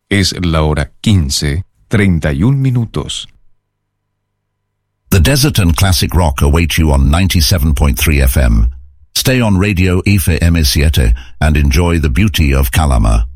Es la hora 15:31. The Desert and Classic Rock await you on 97.3 FM. Stay on Radio Ife M7 and enjoy the beauty of Calama.